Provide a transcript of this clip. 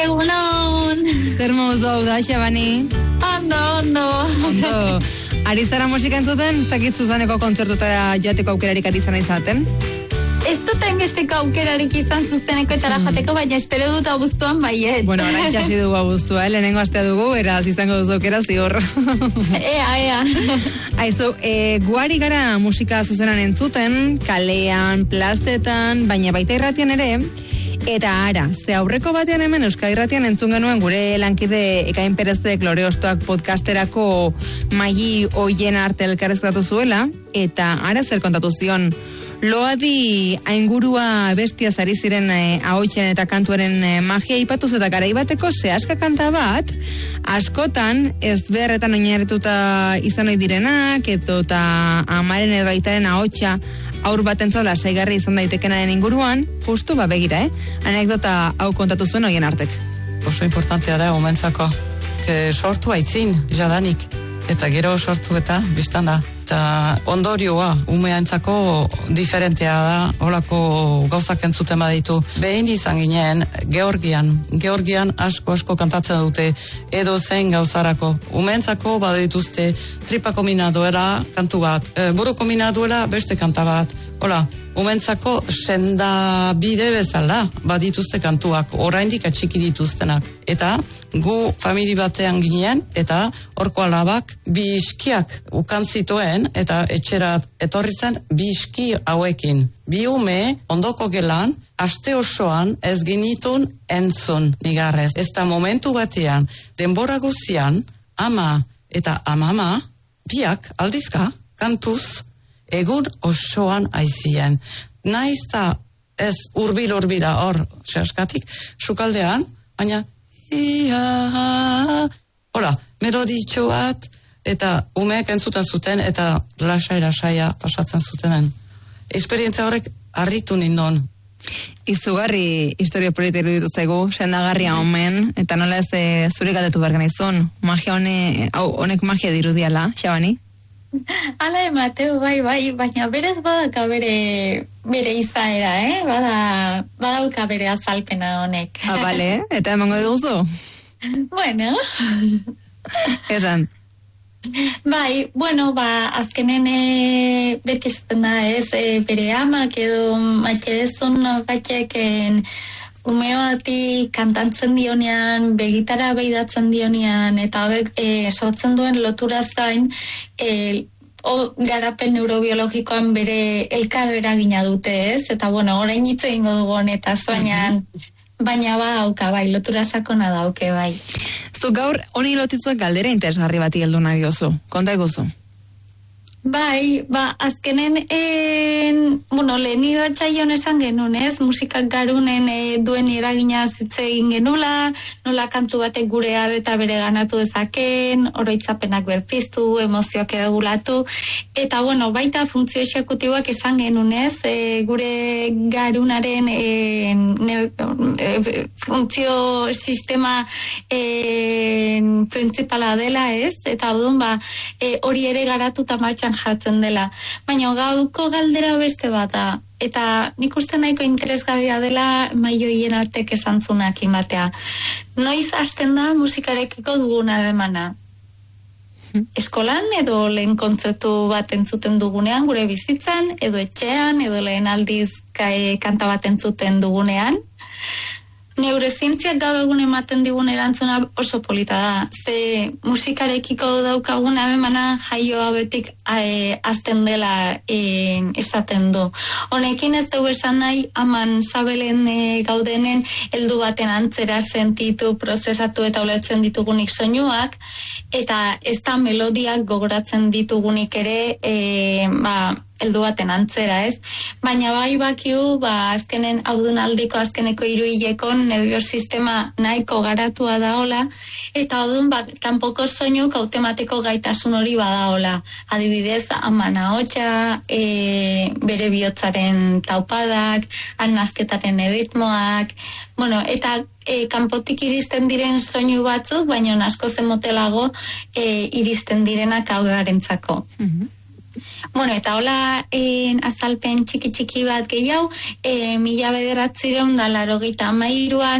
Egunon! Zer moduz da, Xabani? Ondo. Ari zara musika entzuten, ez dakit Zuzaneko kontzertutara joateko aukerarik ari zana izaten? Ez dut hainbesteko aukerarik izan Zuzeneko etara jateko, baina espero dut abuztuan baiet. Bueno, orain txasi dugu abuztua, lehenengo astea dugu, eraz izango duzu aukera ziur. Ea. Aizu, guari gara musika zuzenan entzuten, kalean, plazetan, baina baita irratian ere, eta ara, ze aurreko batean hemen Euskadi Irratian entzun genuen gure lankide Ekain Perezek Loreostoak podcasterako Maili Oien arte elkarrezketatu zuela, eta ara zer kontatu zion. Loadi aingurua bestia zari ziren ahotsen eta kantuaren magia ipatuz eta garaibateko zehaska kanta bat, askotan ez beharretan oinarrituta izan ohi direnak, eta amaren edo aitaren ahotsa aur batentzat lasaigarri izan daitekenaren inguruan, justu begira, anekdota hau kontatu zuen Oien artek. Oso importantea da umentzako, sortu aitzin jadanik, eta gero sortu eta biztan da. Eta ondorioa, umeantzako diferentea da, holako gauzak entzuten baditu. Behin izan ginen, Georgian asko kantatzen dute, edo zein gauzarako. Umeantzako badituzte tripako minaduela kantu bat, buruko minaduela beste kanta bat. Hola, umentzako senda bide bezala badituzte kantuak, oraindik atxiki dituztenak. Eta gu famili batean ginen, eta horko alabak bi iskiak ukan zituen, eta etxera etorri zen bi iski hauekin. Bi ume ondoko gelan, aste osoan ez genitun entzun nigarrez. Ez da momentu batean, denbora guzian, ama eta amama, biak aldizka, kantuz, egun osoan aizien. Naiz da ez urbil-urbila hor sehaskatik, sukaldean, baina hola, meloditxo bat, eta umeek entzuten zuten, eta lasai-lasaia pasatzen zutenen. Esperientzia horrek harritu nindon. Izugarri historia polita iruditu zaigu, sendagarria omen, eta nola ez zure galdetu bergan izun, magia honek magia dirudiala, Xabani? Hala emateu, bai, baina berez badaka bere izaera, badauka bere azalpena honek. Bale, eta emango duzu? Bueno. Esan. Bai, bueno, azkenen beti esaten da bere amak edo matxerezun batxeken ume bati kantantzen dionean, begitara behidatzen dionean, eta sortzen duen lotura zain, garapen neurobiologikoan bere elkareragina dute, ez? Eta, bueno, orain hitz egingo dugu honetaz, baina badauka, bai, lotura sakona dauke, bai. Zu gaur, honi lotitzuak galdera interesgarri bati heldu nahi diozu, konta eguzu. Bai, azkenen, lehen iratxaion esan genuen, ez? Musikak garunen duen eragina zitze egin genula, nola kantu batek gure eta bere ganatu dezaken, oroitzapenak berpiztu, emozioak edagulatu, eta, baita funtzio exekutiboak esan genuen, ez? Gure garunaren funtzio sistema principala dela, ez? Eta, hori ere garatuta martxan jatzen dela. Baina gaurko galdera beste bat da. Eta nik uste nahiko interesgarria dela Maili Oien artek esantzunak imatea. Noiz hasten da musikarekiko duguna demana? Eskolan edo lehen kontzertu bat entzuten dugunean, gure bizitzan, edo etxean, edo lehen aldiz kanta bat entzuten dugunean. Neurozientziak gaur egun ematen digun erantzuna oso polita da. Ze musikarekiko daukaguna emana jaioa betik hasten dela esaten du. Honekin ez dugu esan nahi, aman sabelen gaudenen heldu baten antzera sentitu, prozesatu eta ulertzen ditugunik soinuak, eta ez da melodiak gogoratzen ditugunik ere, heldu baten antzera, ez? Baina bai bakiu, azkenen haudunaldiko azkeneko 3 hilekon nervios sistema nahiko garatua daola, eta haudun kanpoko soinuk automatiko gaitasun hori badaola. Adibidez, aman ahotsa, bere bihotzaren taupadak, nasketaren erritmoak, eta kanpotik iristen diren soinu batzuk, baina asko zemotelago iristen direnak aurrarentzako. Eta hola azalpen txiki bat gehiago, 1983an